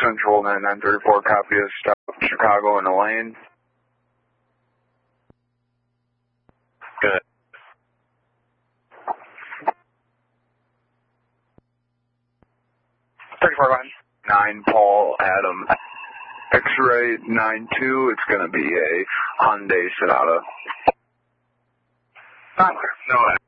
Central 9934, copy of stop Chicago in the lane. Good. Nine Paul Adam X-ray 92. It's going to be a Hyundai Sonata. No.